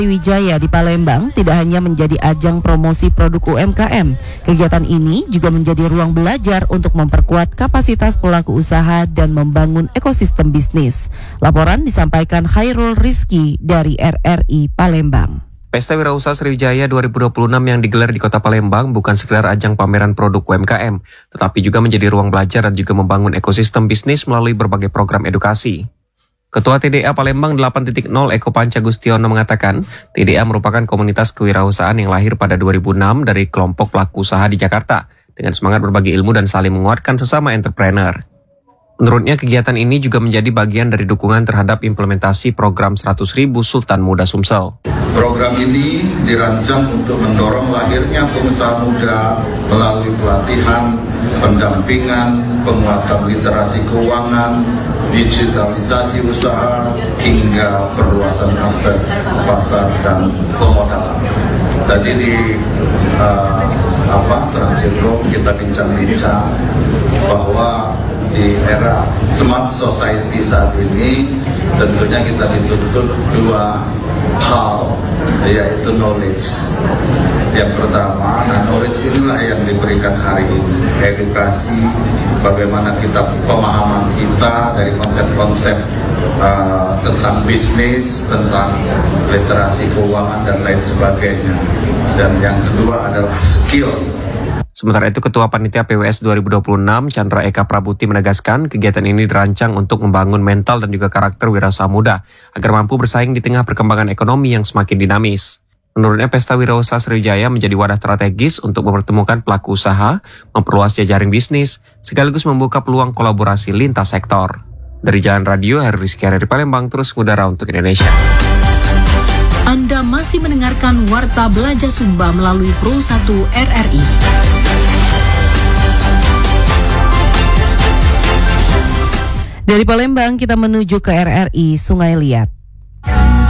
Wijaya di Palembang tidak hanya menjadi ajang promosi produk UMKM, kegiatan ini juga menjadi ruang belajar untuk memperkuat kapasitas pelaku usaha dan membangun ekosistem bisnis. Laporan disampaikan Khairul Rizki dari RRI Palembang. Pesta Wirausaha Sriwijaya 2026 yang digelar di Kota Palembang bukan sekedar ajang pameran produk UMKM, tetapi juga menjadi ruang belajar dan juga membangun ekosistem bisnis melalui berbagai program edukasi. Ketua TDA Palembang 8.0 Eko Panca Gustiono mengatakan, TDA merupakan komunitas kewirausahaan yang lahir pada 2006 dari kelompok pelaku usaha di Jakarta, dengan semangat berbagi ilmu dan saling menguatkan sesama entrepreneur. Menurutnya, kegiatan ini juga menjadi bagian dari dukungan terhadap implementasi program 100.000 Sultan Muda Sumsel. Program ini dirancang untuk mendorong lahirnya pengusaha muda melalui pelatihan, pendampingan, penguatan literasi keuangan, digitalisasi usaha, hingga perluasan akses pasar dan pemodalan. Tadi di Transitro kita bincang-bincang bahwa di era smart society saat ini tentunya kita dituntut dua hal, yaitu knowledge. Yang pertama, knowledge inilah yang diberikan hari ini, edukasi, bagaimana kita pemahaman kita dari konsep-konsep tentang bisnis, tentang literasi keuangan dan lain sebagainya. Dan yang kedua adalah skill. Sementara itu, Ketua Panitia PWS 2026 Chandra Eka Prabuti menegaskan kegiatan ini dirancang untuk membangun mental dan juga karakter wirausaha muda agar mampu bersaing di tengah perkembangan ekonomi yang semakin dinamis. Menurutnya, Pesta Wirausaha Sriwijaya menjadi wadah strategis untuk mempertemukan pelaku usaha, memperluas jejaring bisnis, sekaligus membuka peluang kolaborasi lintas sektor. Dari Jalan Radio, Khairul Rizki dari Palembang, terus mengudara untuk Indonesia. Anda masih mendengarkan Warta Belajar Sumba melalui Pro 1 RRI. Dari Palembang kita menuju ke RRI Sungai Liat.